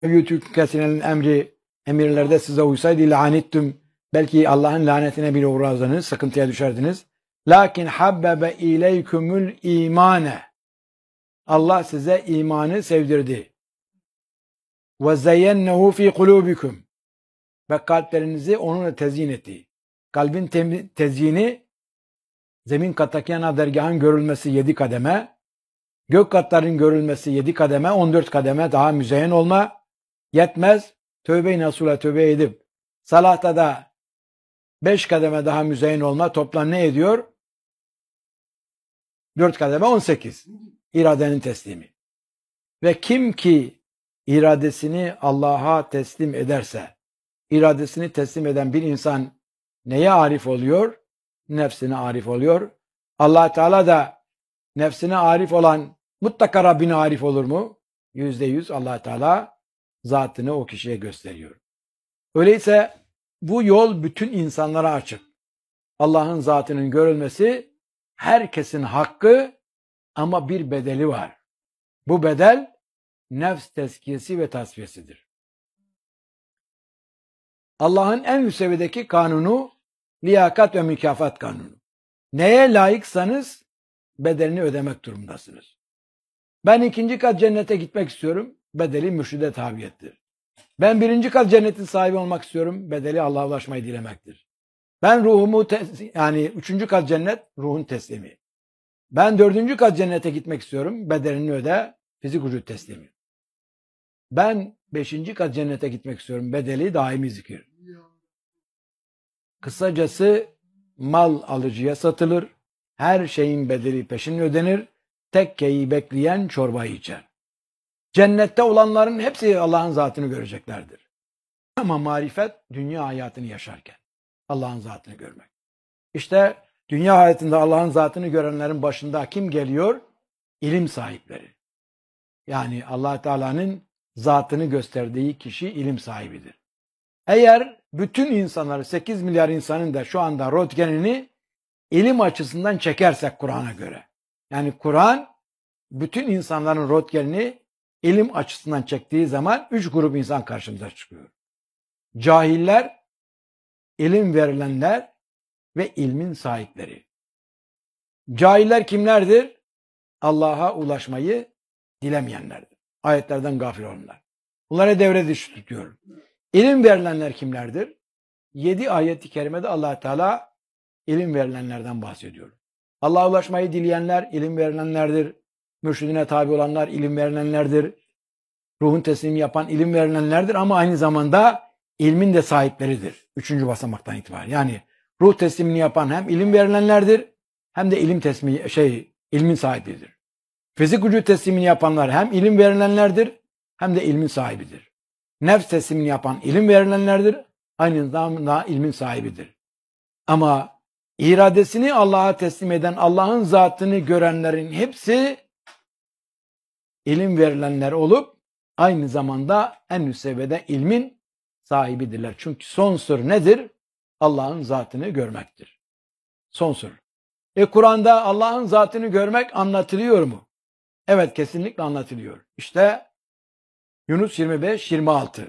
Yütükesinin emirlerde size uysaydı lanettum. Belki Allah'ın lanetine bile uğradınız, sıkıntıya düşerdiniz. Lakin habbebe ileykumul imane. Allah size imanı sevdirdi. Ve zeyyennehu fi kulubikum. Ve kalplerinizi onunla tezyin etti. Kalbin tezyini, zemin kattaki ana dergahın görülmesi 7 kademe, gök katların görülmesi 7 kademe, 14 kademe daha müzeyyen olma yetmez. Tövbe-i nasula tövbe edip salahta da 5 kademe daha müzeyyen olma toplam ne ediyor? 4 kademe 18. İradenin teslimi. Ve kim ki iradesini Allah'a teslim ederse, iradesini teslim eden bir insan neye arif oluyor? Nefsine arif oluyor. Allah Teala da nefsine arif olan mutlaka Rabbine arif olur mu? %100 Allah Teala zatını o kişiye gösteriyor. Öyleyse bu yol bütün insanlara açık. Allah'ın zatının görülmesi herkesin hakkı ama bir bedeli var. Bu bedel nefs tezkiyesi ve tasfiyesidir. Allah'ın en üst seviyedeki kanunu liyakat ve mükafat kanunu. Neye layıksanız bedelini ödemek durumundasınız. Ben 2. kat cennete gitmek istiyorum. Bedeli mürşide tabiyettir. Ben 1. kat cennetin sahibi olmak istiyorum. Bedeli Allah'a ulaşmayı dilemektir. Ben ruhumu yani 3. kat cennet ruhun teslimi. Ben 4. kat cennete gitmek istiyorum. Bedelini öde fizik vücut teslimi. Ben 5. kat cennete gitmek istiyorum. Bedeli daimi zikir. Kısacası mal alıcıya satılır. Her şeyin bedeli peşin ödenir. Tekkeyi bekleyen çorbayı içer. Cennette olanların hepsi Allah'ın zatını göreceklerdir. Ama marifet dünya hayatını yaşarken Allah'ın zatını görmek. İşte dünya hayatında Allah'ın zatını görenlerin başında kim geliyor? İlim sahipleri. Yani Allah Teala'nın zatını gösterdiği kişi ilim sahibidir. Eğer bütün insanları 8 milyar insanın da şu anda röntgenini ilim açısından çekersek Kur'an'a göre. Yani Kur'an bütün insanların röntgenini ilim açısından çektiği zaman 3 grup insan karşımıza çıkıyor. Cahiller, ilim verilenler ve ilmin sahipleri. Cahiller kimlerdir? Allah'a ulaşmayı dilemeyenlerdir. Ayetlerden gafil olanlar. Bunlara devre dışı tutuyor. İlim verilenler kimlerdir? 7 ayet-i kerimede Allah Teala ilim verilenlerden bahsediyor. Allah'a ulaşmayı dileyenler ilim verilenlerdir. Mürşidine tabi olanlar ilim verilenlerdir. Ruhun teslimi yapan ilim verilenlerdir ama aynı zamanda ilmin de sahipleridir. 3. basamaktan itibaren. Yani ruh teslimini yapan hem ilim verilenlerdir hem de ilmin sahibidir. Fizik vücut teslimini yapanlar hem ilim verilenlerdir hem de ilmin sahibidir. Nefs teslimini yapan ilim verilenlerdir, aynı zamanda ilmin sahibidir. Ama iradesini Allah'a teslim eden, Allah'ın zatını görenlerin hepsi ilim verilenler olup aynı zamanda en üst seviyede ilmin sahibidirler. Çünkü son sır nedir? Allah'ın zatını görmektir. Son sır. Kur'an'da Allah'ın zatını görmek anlatılıyor mu? Evet, kesinlikle anlatılıyor. İşte Yunus 25-26.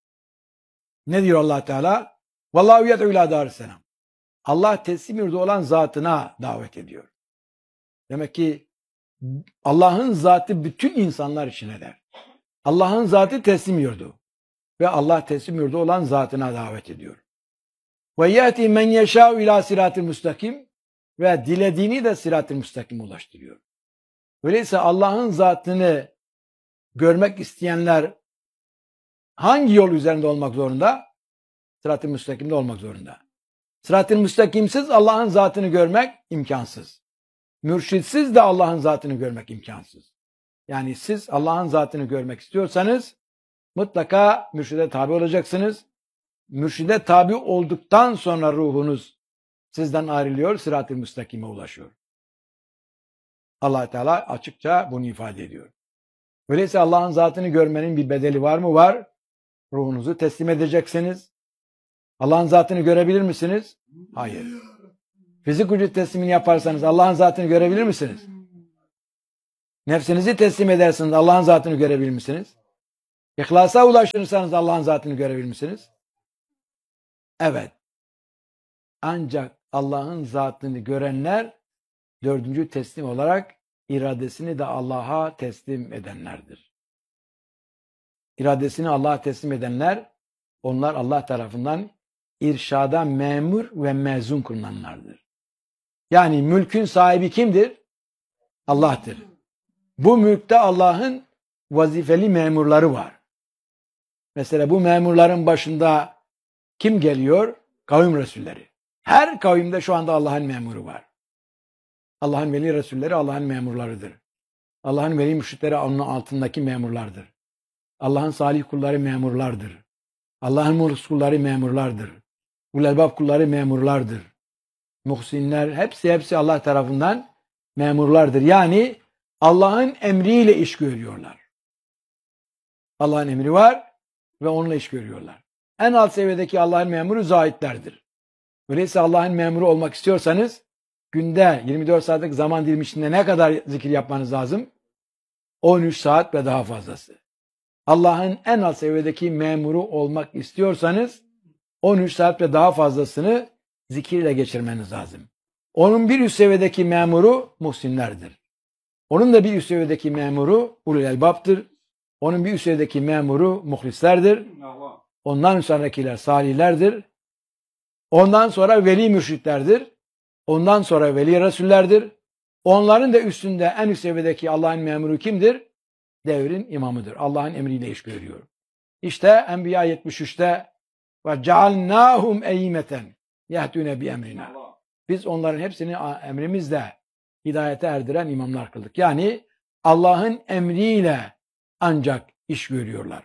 Ne diyor Allah Teala? Vallahu yed'u ila darisselam. Allah teslim yurdu olan zatına davet ediyor. Demek ki Allah'ın zatı bütün insanlar için eder. Allah'ın zatı teslim yurdu. Ve Allah teslim yurdu olan zatına davet ediyor. Ve yati men yeşâ'u ila siratil müstakim ve dilediğini de sırat-ı müstakime ulaştırıyor. Öyleyse Allah'ın zatını görmek isteyenler hangi yol üzerinde olmak zorunda? Sırat-ı müstakimde olmak zorunda. Sırat-ı müstakimsiz Allah'ın zatını görmek imkansız. Mürşitsiz de Allah'ın zatını görmek imkansız. Yani siz Allah'ın zatını görmek istiyorsanız mutlaka mürşide tabi olacaksınız. Mürşide tabi olduktan sonra ruhunuz sizden ayrılıyor, sırat-ı müstakime ulaşıyor. Allah Teala açıkça bunu ifade ediyor. Öyleyse Allah'ın zatını görmenin bir bedeli var mı? Var. Ruhunuzu teslim edeceksiniz. Allah'ın zatını görebilir misiniz? Hayır. Fizik vücut teslimini yaparsanız Allah'ın zatını görebilir misiniz? Nefsinizi teslim ederseniz Allah'ın zatını görebilir misiniz? İhlasa ulaşırsanız Allah'ın zatını görebilir misiniz? Evet. Ancak Allah'ın zatını görenler dördüncü teslim olarak iradesini de Allah'a teslim edenlerdir. İradesini Allah'a teslim edenler, onlar Allah tarafından irşada memur ve mezun kılınanlardır. Yani mülkün sahibi kimdir? Allah'tır. Bu mülkte Allah'ın vazifeli memurları var. Mesela bu memurların başında kim geliyor? Kavim Resulleri. Her kavimde şu anda Allah'ın memuru var. Allah'ın veli Resulleri Allah'ın memurlarıdır. Allah'ın veli mürşitleri onun altındaki memurlardır. Allah'ın salih kulları memurlardır. Allah'ın muhlis kulları memurlardır. Ulelbab kulları memurlardır. Muhsinler hepsi Allah tarafından memurlardır. Yani Allah'ın emriyle iş görüyorlar. Allah'ın emri var ve onunla iş görüyorlar. En alt seviyedeki Allah'ın memuru zahitlerdir. Öyleyse Allah'ın memuru olmak istiyorsanız günde 24 saatlik zaman dilimi içinde ne kadar zikir yapmanız lazım? 13 saat ve daha fazlası. Allah'ın en alt seviyedeki memuru olmak istiyorsanız 13 saat ve daha fazlasını zikirle geçirmeniz lazım. Onun bir üst seviyedeki memuru muhsinlerdir. Onun da bir üst seviyedeki memuru ulul elbaptır. Onun bir üst seviyedeki memuru muhlislerdir. Ondan sonrakiler salihlerdir. Ondan sonra veli mürşitlerdir. Ondan sonra veli resullerdir. Onların da üstünde en üst seviyedeki Allah'ın memuru kimdir? Devrin imamıdır. Allah'ın emriyle iş görüyor. İşte Enbiya 73'te ve cealnâhum eyyimeten yehtûne bi emrina. Biz onların hepsini emrimizle hidayete erdiren imamlar kıldık. Yani Allah'ın emriyle ancak iş görüyorlar.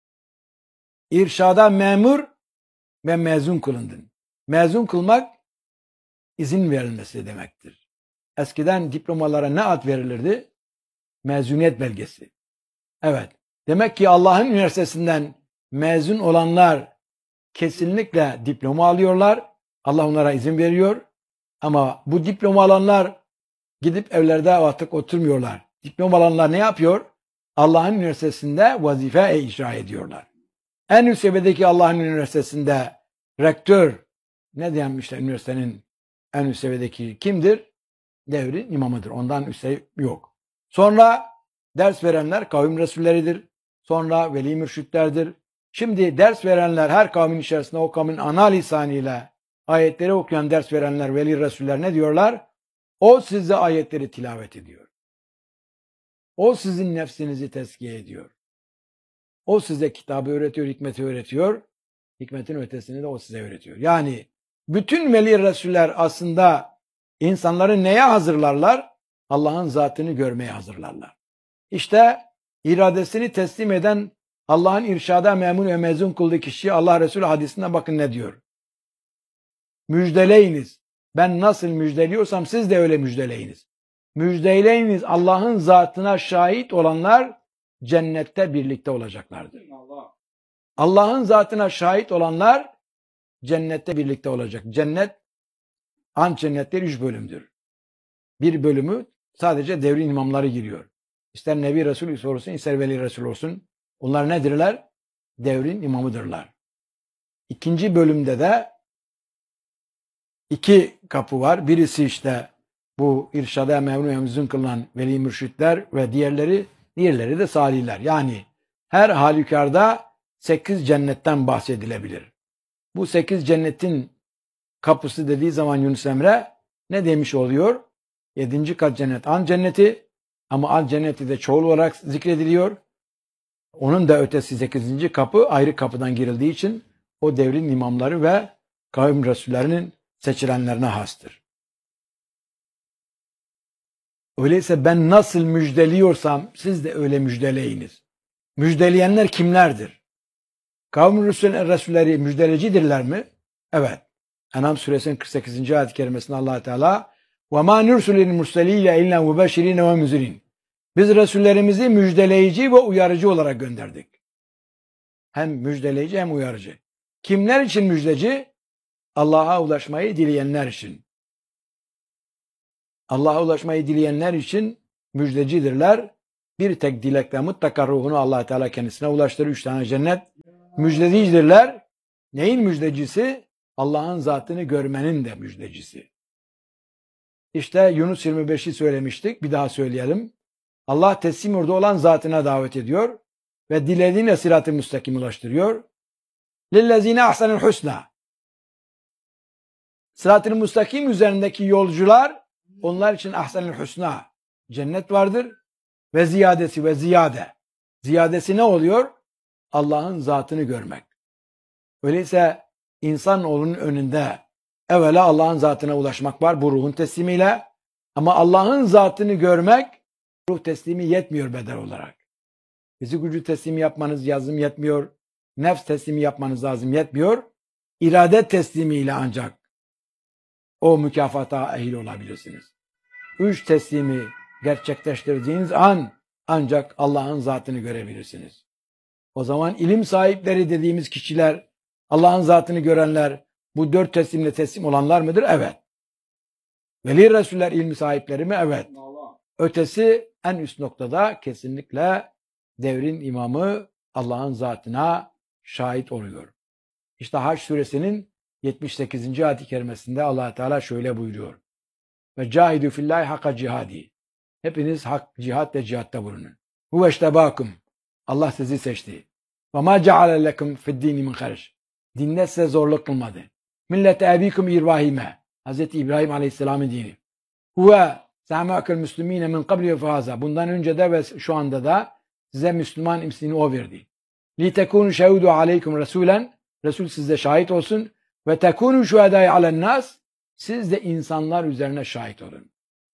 İrşada memur ve mezun kılındın. Mezun kılmak izin verilmesi demektir. Eskiden diplomalara ne ad verilirdi? Mezuniyet belgesi. Evet. Demek ki Allah'ın üniversitesinden mezun olanlar kesinlikle diploma alıyorlar. Allah onlara izin veriyor. Ama bu diploma alanlar gidip evlerde artık oturmuyorlar. Diploma alanlar ne yapıyor? Allah'ın üniversitesinde vazife icra ediyorlar. En üst seviyedeki Allah'ın üniversitesinde rektör ne denmişler üniversitenin en üst seviyedeki kimdir? Devrin imamıdır. Ondan üstte yok. Sonra ders verenler kavim resulleridir. Sonra veli mürşitlerdir. Şimdi ders verenler her kavmin içerisinde o kavmin ana lisanıyla ayetleri okuyan ders verenler, veli resuller ne diyorlar? O size ayetleri tilavet ediyor. O sizin nefsinizi tezkiye ediyor. O size kitabı öğretiyor, hikmeti öğretiyor. Hikmetin ötesini de o size öğretiyor. Yani bütün veli resuller aslında insanları neye hazırlarlar? Allah'ın zatını görmeye hazırlarlar. İşte iradesini teslim eden Allah'ın irşada memnun ve mezun kıldığı kişi Allah Resulü hadisinde bakın ne diyor. Müjdeleyiniz. Ben nasıl müjdeliyorsam siz de öyle müjdeleyiniz. Müjdeleyiniz Allah'ın zatına şahit olanlar cennette birlikte olacaklardır. Allah'ın zatına şahit olanlar cennette birlikte olacak. Cennetleri 3 bölümdür. Bir bölümü sadece devrin imamları giriyor. İster Nebi Resul olsun, ister Veli Resul olsun. Onlar nedirler? Devrin imamıdırlar. İkinci bölümde de 2 kapı var. Birisi işte bu irşada memnun ve mezun kılınan veli mürşitler ve diğerleri de salihler. Yani her halükarda 8 cennetten bahsedilebilir. Bu 8 cennetin kapısı dediği zaman Yunus Emre ne demiş oluyor? 7. kat cennet an cenneti ama an cenneti de çoğul olarak zikrediliyor. Onun da ötesi 8. kapı ayrı kapıdan girildiği için o devrin imamları ve kavim resullerinin seçilenlerine hastır. Öyleyse ben nasıl müjdeliyorsam siz de öyle müjdeleyiniz. Müjdeleyenler kimlerdir? Kavim resulleri müjdelecidirler mi? Evet. En'am suresinin 48. ayet-i kerimesinde Allah Teala وَمَا نُرْسُلِ الْمُرْسَلِينَ اِلَّا مُبَشِّرِينَ وَمُنْذِرِينَ Biz resullerimizi müjdeleyici ve uyarıcı olarak gönderdik. Hem müjdeleyici hem uyarıcı. Kimler için müjdeci? Allah'a ulaşmayı dileyenler için. Allah'a ulaşmayı dileyenler için müjdecidirler. bir tek dilekle mutlaka ruhunu Allah Teala kendisine ulaştırır. 3 tane cennet müjdecidirler. Neyin müjdecisi? Allah'ın zatını görmenin de müjdecisi. İşte Yunus 25'i söylemiştik. Bir daha söyleyelim. Allah teslim orada olan zatına davet ediyor ve dilediğine sırat-ı müstakim ulaştırıyor. Lillezine ahsenul husna. Sırat-ı müstakim üzerindeki yolcular, onlar için ahsenul husna, cennet vardır ve ziyadesi ve ziyade. Ziyadesi ne oluyor? Allah'ın zatını görmek. Öyleyse insanoğlunun önünde evvela Allah'ın zatına ulaşmak var bu ruhun teslimiyle. Ama Allah'ın zatını görmek ruh teslimi yetmiyor bedel olarak. Fizik gücü teslimi yapmanız lazım yetmiyor. Nefs teslimi yapmanız lazım yetmiyor. İrade teslimiyle ancak o mükafata ehil olabilirsiniz. 3 teslimi gerçekleştirdiğiniz an ancak Allah'ın zatını görebilirsiniz. O zaman ilim sahipleri dediğimiz kişiler, Allah'ın zatını görenler, bu 4 teslimle teslim olanlar mıdır? Evet. Veli Resuller ilmi sahipleri mi? Evet. Ötesi en üst noktada kesinlikle devrin imamı Allah'ın zatına şahit oluyor. İşte Hac suresinin 78. ayet-i kerimesinde Allah Teala şöyle buyuruyor. Ve cahidu fillahi hakka cihadi. Hepiniz hak cihat ve cihatta bulunun. Huve iştebakum. Allah sizi seçti. Ve ma ceale lekum fid dini min haric. Dinde size zorluk kılmadı. Millete ebikum İbrahim'e. Hz. İbrahim Aleyhisselam'ın dini. Huve semâkel müslümîne min qabli ve fâza. Bundan önce de ve şu anda da size Müslüman ismini o verdi. Li tekunu şehudu aleykum resulen. Resul size şahit olsun. Ve tekunu şuhedâi alennâs. Siz de insanlar üzerine şahit olun.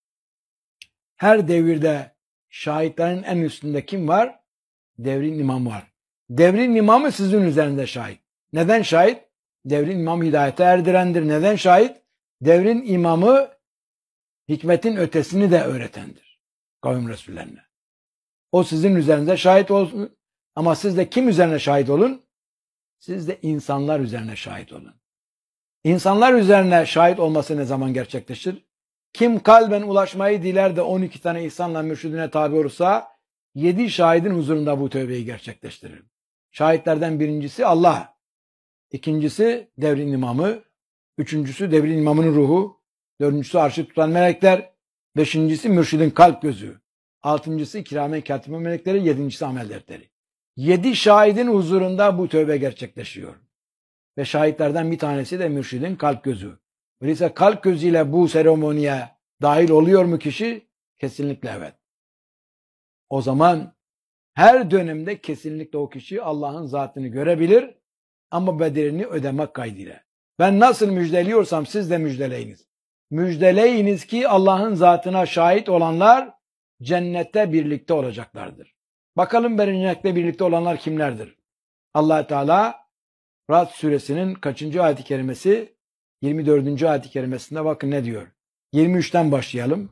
Her devirde şahitlerin en üstünde kim var? Devrin imamı var. Devrin imamı sizin üzerinde şahit. Neden şahit? Devrin imamı hidayete erdirendir. Neden şahit? Devrin imamı hikmetin ötesini de öğretendir. Kavim Resullerine. O sizin üzerinde şahit olsun. Ama siz de kim üzerine şahit olun? Siz de insanlar üzerine şahit olun. İnsanlar üzerine şahit olması ne zaman gerçekleşir? Kim kalben ulaşmayı diler de 12 tane ihsanla mürşidine tabi olursa 7 şahidin huzurunda bu tövbeyi gerçekleştirir. Şahitlerden birincisi Allah. İkincisi devrin imamı. Üçüncüsü devrin imamının ruhu. Dördüncüsü arşı tutan melekler. Beşincisi mürşidin kalp gözü. Altıncısı kiramen katibe melekleri. Yedincisi amel defteri. 7 şahidin huzurunda bu tövbe gerçekleşiyor. Ve şahitlerden bir tanesi de mürşidin kalp gözü. Öyleyse kalp gözüyle bu seremoniye dahil oluyor mu kişi? Kesinlikle evet. O zaman her dönemde kesinlikle o kişi Allah'ın zatını görebilir ama bedelini ödemek kaydıyla. Ben nasıl müjdeliyorsam siz de müjdeleyiniz. Müjdeleyiniz ki Allah'ın zatına şahit olanlar cennette birlikte olacaklardır. Bakalım cennette birlikte olanlar kimlerdir? Allah Teala Ra'd suresinin kaçıncı ayet-i kerimesi? 24. ayet-i kerimesinde bakın ne diyor. 23'ten başlayalım.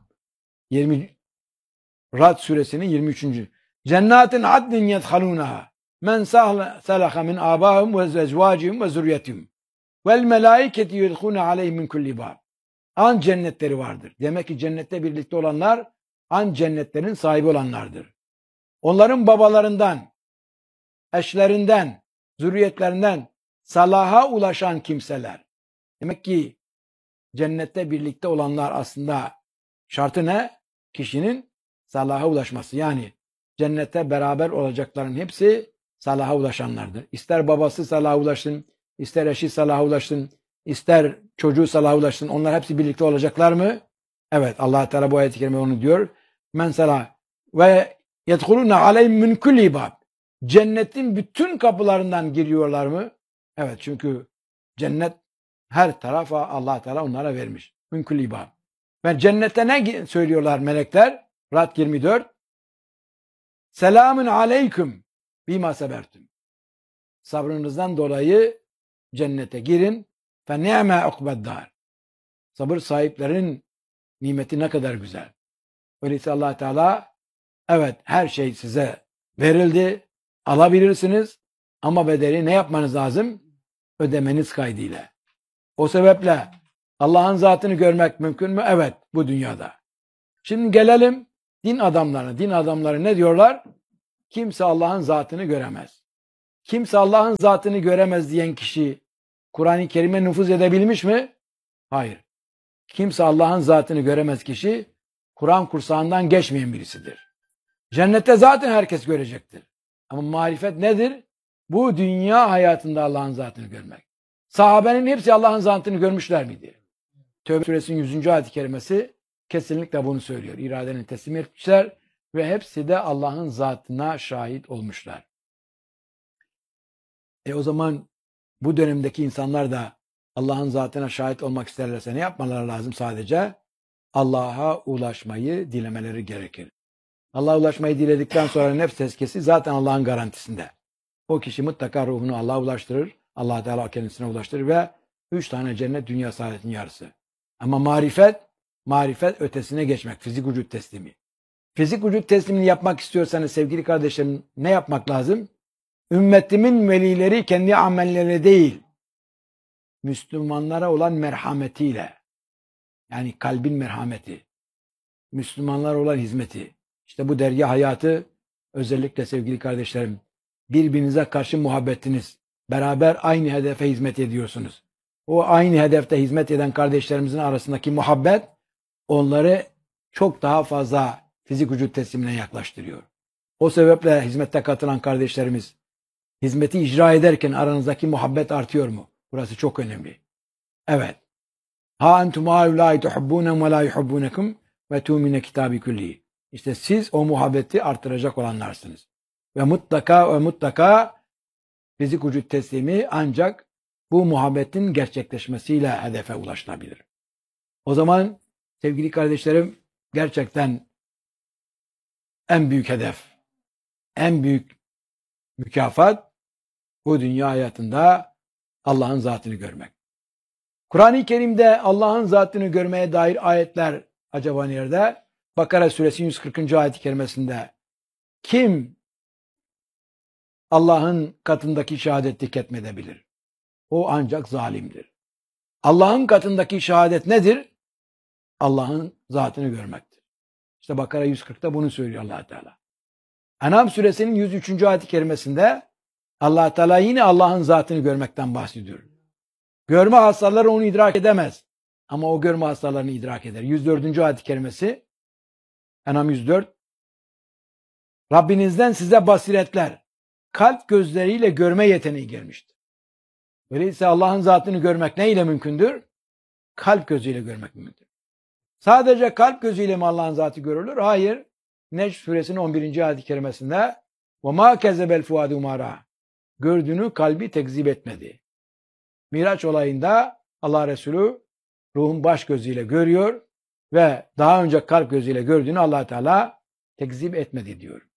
Ra'd suresinin 23. Cennetin adnin yedhalunaha men salaha min abahum ve ezvacihim ve zürriyetihim vel melaiketi yedhulune aleyhim min kulli bab. An cennetleri vardır. Demek ki cennette birlikte olanlar an cennetlerin sahibi olanlardır. Onların babalarından, eşlerinden, zürriyetlerinden salaha ulaşan kimseler. Demek ki cennette birlikte olanlar aslında şartı ne? Kişinin salaha ulaşması. Yani cennette beraber olacakların hepsi salaha ulaşanlardır. İster babası salaha ulaşsın, ister eşi salaha ulaşsın, ister çocuğu salaha ulaşsın. Onlar hepsi birlikte olacaklar mı? Evet, Allah Teala bu ayet-i kerime onu diyor. Men salah ve yedhulune aleyhim min kulli bab. Cennetin bütün kapılarından giriyorlar mı? Evet, çünkü cennet her tarafa Allah Teala onlara vermiş. Min kulli bab. Ve cennette ne söylüyorlar melekler? Ra'd 24. Selamun aleyküm bima sebertüm. Sabrınızdan dolayı cennete girin. Fe ni'me ukbeddar. Sabır sahiplerinin nimeti ne kadar güzel. Öyleyse Allah Teala evet her şey size verildi. Alabilirsiniz. Ama bedeli ne yapmanız lazım? Ödemeniz kaydıyla. O sebeple Allah'ın zatını görmek mümkün mü? Evet, bu dünyada. Şimdi gelelim Din adamları ne diyorlar? Kimse Allah'ın zatını göremez. Kimse Allah'ın zatını göremez diyen kişi Kur'an-ı Kerim'e nüfuz edebilmiş mi? Hayır. Kimse Allah'ın zatını göremez kişi Kur'an kursağından geçmeyen birisidir. Cennette zaten herkes görecektir. Ama marifet nedir? Bu dünya hayatında Allah'ın zatını görmek. Sahabenin hepsi Allah'ın zatını görmüşler miydi? Tevbe suresinin 100. ayet-i kerimesi kesinlikle bunu söylüyor. İradelerini teslim etmişler ve hepsi de Allah'ın zatına şahit olmuşlar. O zaman bu dönemdeki insanlar da Allah'ın zatına şahit olmak isterlerse ne yapmaları lazım sadece? Allah'a ulaşmayı dilemeleri gerekir. Allah'a ulaşmayı diledikten sonra nefs tezkiyesi zaten Allah'ın garantisinde. O kişi mutlaka ruhunu Allah'a ulaştırır. Allah Teala kendisine ulaştırır ve 3 tane cennet dünya saadetinin yarısı. Ama marifet ötesine geçmek. Fizik vücut teslimi. Fizik vücut teslimini yapmak istiyorsanız sevgili kardeşlerim ne yapmak lazım? Ümmetimin velileri kendi amelleri değil, Müslümanlara olan merhametiyle, yani kalbin merhameti, Müslümanlara olan hizmeti, işte bu derya hayatı özellikle sevgili kardeşlerim, birbirinize karşı muhabbetiniz, beraber aynı hedefe hizmet ediyorsunuz. O aynı hedefte hizmet eden kardeşlerimizin arasındaki muhabbet, onları çok daha fazla fizik vücut teslimine yaklaştırıyor. O sebeple hizmette katılan kardeşlerimiz, hizmeti icra ederken aranızdaki muhabbet artıyor mu? Burası çok önemli. Evet. Ha entum haulâi tuhibbûnem ve lâ yuhibbûnekum ve tu'mine kitâbi küllihi. İşte siz o muhabbeti artıracak olanlarsınız. Ve mutlaka fizik vücut teslimi ancak bu muhabbetin gerçekleşmesiyle hedefe ulaşılabilir. O zaman sevgili kardeşlerim gerçekten en büyük hedef, en büyük mükafat bu dünya hayatında Allah'ın zatını görmek. Kur'an-ı Kerim'de Allah'ın zatını görmeye dair ayetler acaba nerede? Bakara suresi 140. ayet-i kerimesinde kim Allah'ın katındaki şehadeti ketmedebilir? O ancak zalimdir. Allah'ın katındaki şehadet nedir? Allah'ın zatını görmektir. İşte Bakara 140'ta bunu söylüyor Allah Teala. En'am suresinin 103. ayet-i kerimesinde Allah Teala yine Allah'ın zatını görmekten bahsediyor. Görme hastaları onu idrak edemez. Ama o görme hastalarını idrak eder. 104. ayet-i kerimesi En'am 104. Rabbinizden size basiretler, kalp gözleriyle görme yeteneği gelmiştir. Öyleyse Allah'ın zatını görmek neyle mümkündür? Kalp gözüyle görmek mümkündür. Sadece kalp gözüyle mi Allah'ın zatı görülür? Hayır. Necm suresinin 11. ayet-i kerimesinde وَمَا كَذَبَ الْفُوَادُ مَارَى gördüğünü kalbi tekzip etmedi. Miraç olayında Allah Resulü ruhun baş gözüyle görüyor ve daha önce kalp gözüyle gördüğünü Allah Teala tekzip etmedi diyor.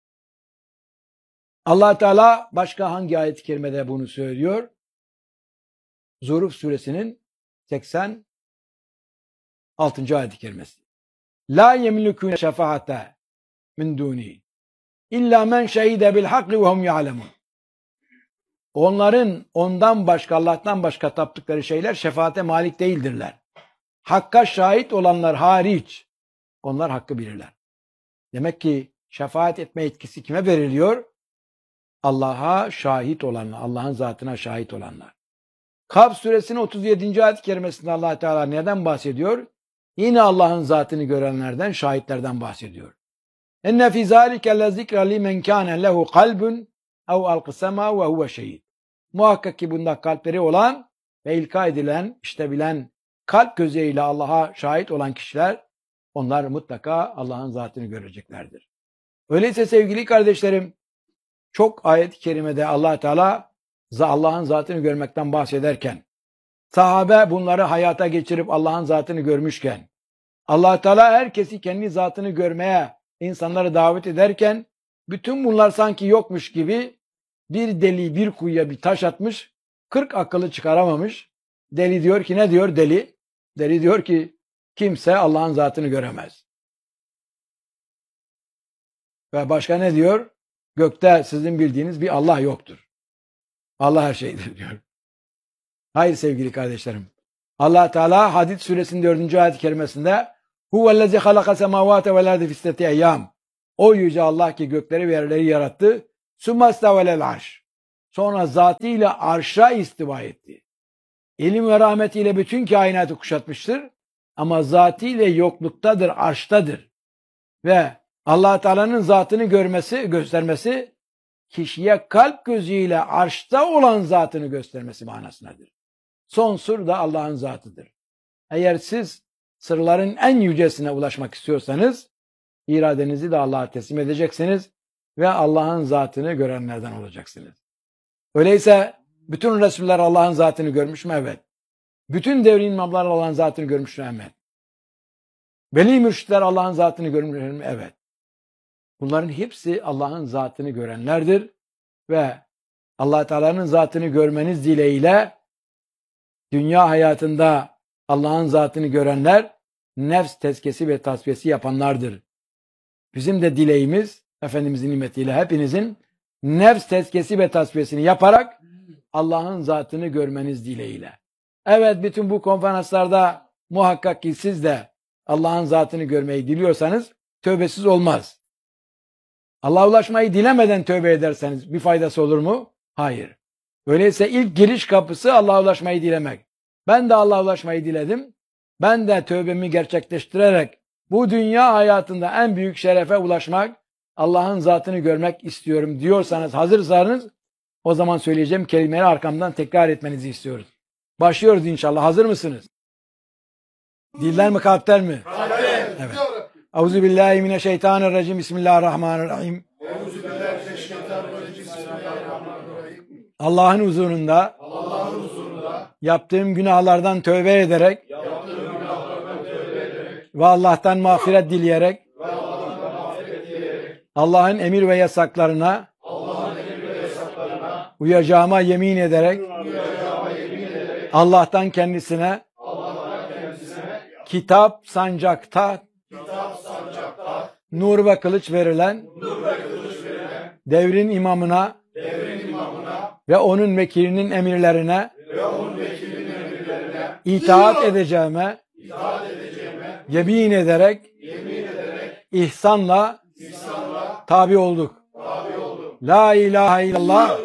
Allah Teala başka hangi ayet-i kerimede bunu söylüyor? Zuhruf suresinin 86. ayet-i kerimesi. La yemlikune şefaate min duni illa men şehide bil hakki ve hum ya'lemun. Onların ondan başka, Allah'tan başka taptıkları şeyler şefaate malik değildirler. Hakka şahit olanlar hariç onlar hakkı bilirler. Demek ki şefaat etme etkisi kime veriliyor? Allah'a şahit olanlar, Allah'ın zatına şahit olanlar. Kaf suresinin 37. ayet-i kerimesinde Allah Teala neden bahsediyor? Yine Allah'ın zatını görenlerden, şahitlerden bahsediyor. Enne fî zâlike lezikra limen kâne lehu kalbun ev alqısema ve huve şehid. Muhakkak ki bunda kalpleri olan ve ilka edilen, işte bilen, kalp gözüyle Allah'a şahit olan kişiler, onlar mutlaka Allah'ın zatını göreceklerdir. Öyleyse sevgili kardeşlerim, çok ayet-i kerimede Allah Teala Allah'ın zatını görmekten bahsederken, sahabe bunları hayata geçirip Allah'ın zatını görmüşken, Allah Teala herkesi kendi zatını görmeye insanları davet ederken, bütün bunlar sanki yokmuş gibi bir deli bir kuyuya bir taş atmış, 40 akıllı çıkaramamış. Deli diyor ki ne diyor deli? Deli diyor ki kimse Allah'ın zatını göremez. Ve başka ne diyor? Gökte sizin bildiğiniz bir Allah yoktur. Allah her şeydir diyor. Hayır sevgili kardeşlerim. Allah Teala Hadid suresinin 4. ayet-i kerimesinde Huvellezî halaka semâvâte vel ardı fi sitteti eyyâm. O yüce Allah ki gökleri ve yerleri yarattı. Sümme istavelel arş. Sonra zatıyla arşa istiva etti. İlim ve rahmetiyle bütün kainatı kuşatmıştır. Ama zatıyla yokluktadır, arştadır. Ve Allah Teala'nın zatını göstermesi, kişiye kalp gözüyle arşta olan zatını göstermesi manasındadır. Son sır da Allah'ın zatıdır. Eğer siz sırların en yücesine ulaşmak istiyorsanız, iradenizi de Allah'a teslim edeceksiniz ve Allah'ın zatını görenlerden olacaksınız. Öyleyse bütün Resuller Allah'ın zatını görmüş mü? Evet. Bütün devrin imamları Allah'ın zatını görmüş mü? Evet. Veli mürşitler Allah'ın zatını görmüş mü? Evet. Bunların hepsi Allah'ın zatını görenlerdir ve Allah Teala'nın zatını görmeniz dileğiyle dünya hayatında Allah'ın zatını görenler nefs tezkiyesi ve tasfiyesi yapanlardır. Bizim de dileğimiz Efendimizin nimetiyle hepinizin nefs tezkiyesi ve tasfiyesini yaparak Allah'ın zatını görmeniz dileğiyle. Evet, bütün bu konferanslarda muhakkak ki siz de Allah'ın zatını görmeyi diliyorsanız tövbesiz olmaz. Allah'a ulaşmayı dilemeden tövbe ederseniz bir faydası olur mu? Hayır. Öyleyse ilk giriş kapısı Allah'a ulaşmayı dilemek. Ben de Allah'a ulaşmayı diledim. Ben de tövbemi gerçekleştirerek bu dünya hayatında en büyük şerefe ulaşmak, Allah'ın zatını görmek istiyorum diyorsanız, hazırsanız o zaman söyleyeceğim kelimeleri arkamdan tekrar etmenizi istiyoruz. Başlıyoruz inşallah. Hazır mısınız? Diller mi, kalpler mi? Kalpler. Evet. Euzubillahimineşşeytanirracim. Bismillahirrahmanirrahim. Allah'ın huzurunda yaptığım günahlardan tövbe ederek ve Allah'tan mağfiret dileyerek Allah'ın emir ve yasaklarına uyacağıma yemin ederek Allah'tan kendisine kitap sancakta nur ve kılıç verilen devrin imamına ve onun vekilinin emirlerine itaat edeceğime yemin ederek ihsanla tabi olduk. La ilahe illallah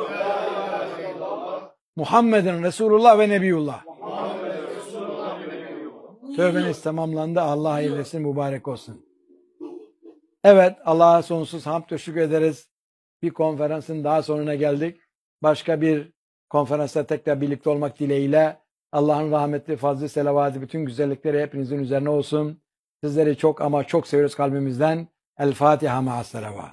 Muhammedun Resulullah ve Nebiyullah. Tövbeniz tamamlandı. Allah eylesin, mübarek olsun. Evet, Allah'a sonsuz hamd ve şükür ederiz. Bir konferansın daha sonuna geldik. Başka bir konferansta tekrar birlikte olmak dileğiyle Allah'ın rahmetli, fazlı, selavatı, bütün güzellikleri hepinizin üzerine olsun. Sizleri çok ama çok seviyoruz kalbimizden. El Fatiha ma'as selavat.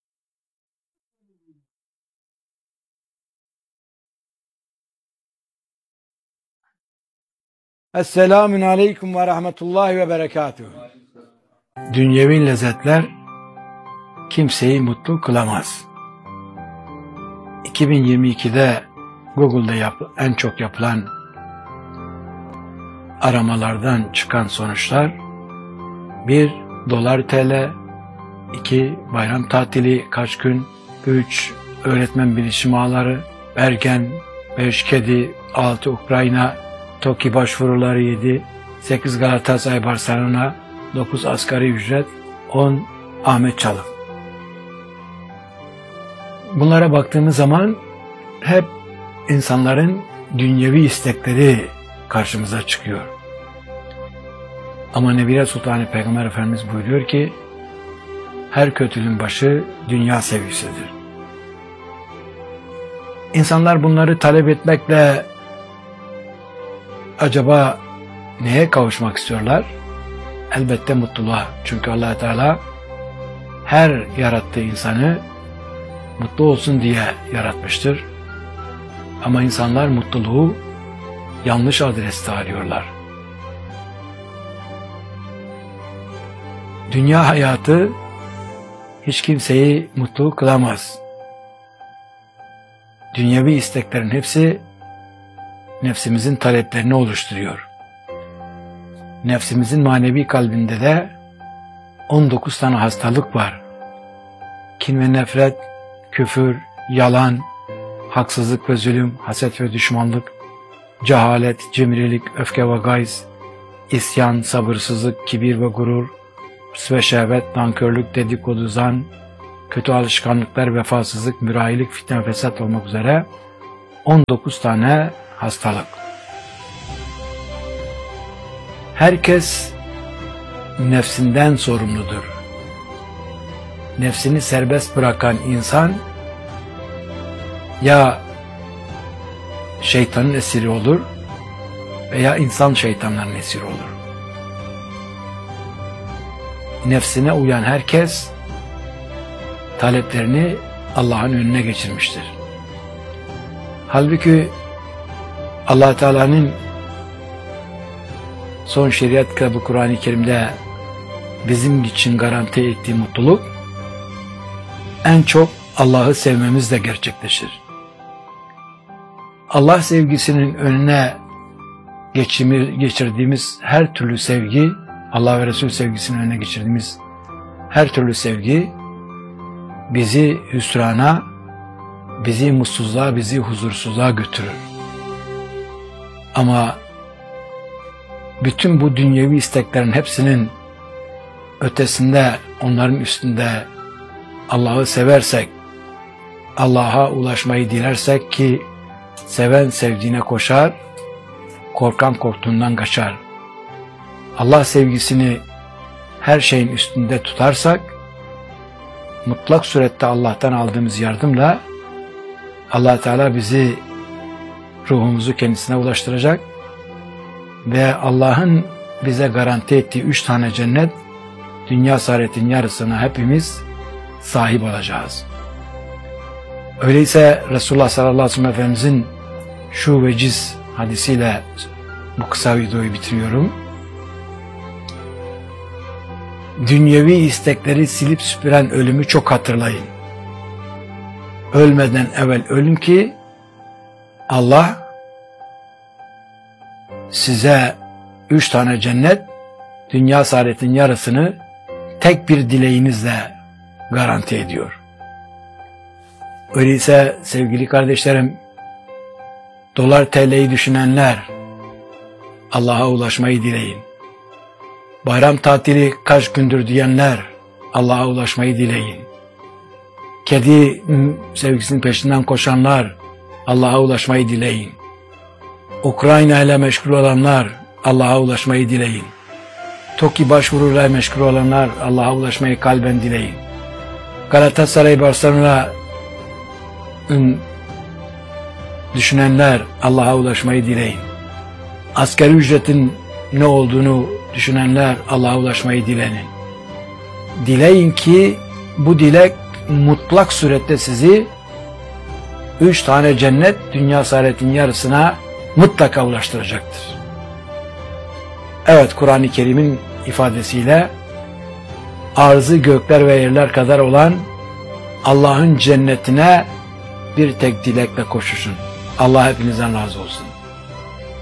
Esselamun aleyküm ve rahmetullahi ve berekatuhu. Dünyevi lezzetler kimseyi mutlu kılamaz. 2022'de Google'da en çok yapılan aramalardan çıkan sonuçlar 1. Dolar TL, 2. Bayram tatili kaç gün, 3. Öğretmen bilişim ağları, Bergen, 5 kedi, 6 Ukrayna, TOKİ başvuruları 7, 8 Galatasaray Barcelona, 9 asgari ücret, 10 Ahmet Çalık. Bunlara baktığımız zaman hep insanların dünyevi istekleri karşımıza çıkıyor. Ama Nebiye Sultanı Peygamber Efendimiz buyuruyor ki her kötülüğün başı dünya sevgisidir. İnsanlar bunları talep etmekle acaba neye kavuşmak istiyorlar? Elbette mutluluğa. Çünkü Allah Teala her yarattığı insanı mutlu olsun diye yaratmıştır. Ama insanlar mutluluğu yanlış adreste arıyorlar. Dünya hayatı hiç kimseyi mutlu kılamaz. Dünyevi isteklerin hepsi nefsimizin taleplerini oluşturuyor. Nefsimizin manevi kalbinde de 19 tane hastalık var. Kin ve nefret, küfür, yalan, haksızlık ve zulüm, haset ve düşmanlık, cehalet, cimrilik, öfke ve gayz, isyan, sabırsızlık, kibir ve gurur, hırs ve şehvet, nankörlük, dedikodu, zan, kötü alışkanlıklar, vefasızlık, mürahilik, fitne ve fesat olmak üzere 19 tane hastalık. Herkes nefsinden sorumludur. Nefsini serbest bırakan insan ya şeytanın esiri olur veya insan şeytanların esiri olur. Nefsine uyan herkes taleplerini Allah'ın önüne geçirmiştir. Halbuki Allah Teala'nın son şeriat kitabı Kur'an-ı Kerim'de bizim için garanti ettiği mutluluk en çok Allah'ı sevmemizle gerçekleşir. Allah sevgisinin önüne geçirdiğimiz her türlü sevgi, Allah ve Resul sevgisinin önüne geçirdiğimiz her türlü sevgi bizi hüsrana, bizi mutsuzluğa, bizi huzursuzluğa götürür. Ama bütün bu dünyevi isteklerin hepsinin ötesinde, onların üstünde Allah'ı seversek, Allah'a ulaşmayı dilersek ki seven sevdiğine koşar, korkan korktuğundan kaçar. Allah sevgisini her şeyin üstünde tutarsak, mutlak surette Allah'tan aldığımız yardımla Allah Teala bizi, ruhumuzu kendisine ulaştıracak ve Allah'ın bize garanti ettiği 3 tane cennet, dünya saadetin yarısına hepimiz sahip olacağız. Öyleyse Resulullah sallallahu aleyhi ve sellem Efendimizin şu veciz hadisiyle bu kısa videoyu bitiriyorum. Dünyevi istekleri silip süpüren ölümü çok hatırlayın. Ölmeden evvel ölün ki Allah size 3 tane cennet, dünya saadetin yarısını tek bir dileğinizle garanti ediyor. Öyleyse sevgili kardeşlerim, dolar TL'yi düşünenler Allah'a ulaşmayı dileyin. Bayram tatili kaç gündür diyenler Allah'a ulaşmayı dileyin. Kedi sevgisinin peşinden koşanlar Allah'a ulaşmayı dileyin. Ukrayna ile meşgul olanlar Allah'a ulaşmayı dileyin. TOKİ başvuruyla meşgul olanlar Allah'a ulaşmayı kalben dileyin. Galatasaray Barcelona düşünenler Allah'a ulaşmayı dileyin. Asgari ücretin ne olduğunu düşünenler Allah'a ulaşmayı dileyin. Dileyin ki bu dilek mutlak surette sizi 3 tane cennet, dünya saadetin yarısına mutlaka ulaştıracaktır. Evet, Kur'an-ı Kerim'in ifadesiyle arzı gökler ve yerler kadar olan Allah'ın cennetine bir tek dilekle koşuşun. Allah hepinizden razı olsun.